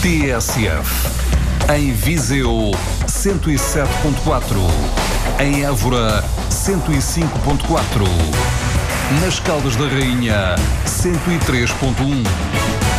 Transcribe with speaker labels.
Speaker 1: TSF. Em Viseu, 107.4. Em Évora, 105.4. Nas Caldas da Rainha, 103.1.